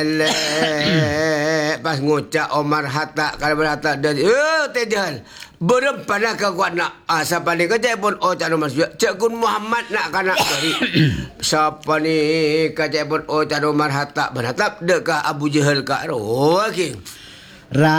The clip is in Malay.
Pas ngucap Omar Hatta kalau berhatta dan tejal berempat nak kuat nak siapa ni kerja pun tak nomor cek kun Muhammad nak kanak dari siapa ni kerja pun tak nomor Hatta berhatap dekat Abu Jahal kak roh